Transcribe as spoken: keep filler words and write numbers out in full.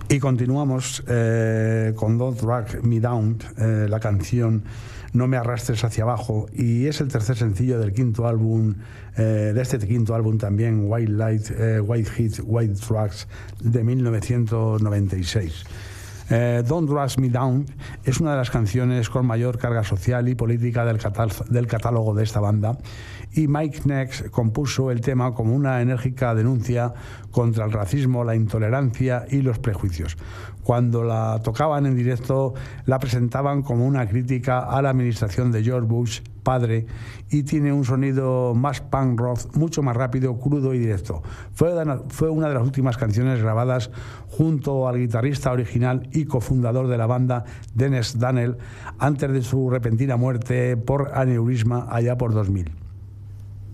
Y continuamos eh, con Don't Drag Me Down, eh, la canción No me arrastres hacia abajo, y es el tercer sencillo del quinto álbum, eh, de este quinto álbum también, White Light, eh, White Heat, White Tracks, de mil novecientos noventa y seis. Eh, Don't Drag Me Down es una de las canciones con mayor carga social y política del, catál- del catálogo de esta banda, y Mike Nex compuso el tema como una enérgica denuncia contra el racismo, la intolerancia y los prejuicios. Cuando la tocaban en directo, la presentaban como una crítica a la administración de George Bush padre, y tiene un sonido más punk rock, mucho más rápido, crudo y directo. Fue, fue una de las últimas canciones grabadas junto al guitarrista original y cofundador de la banda, Dennis Danell, antes de su repentina muerte por aneurisma allá por dos mil.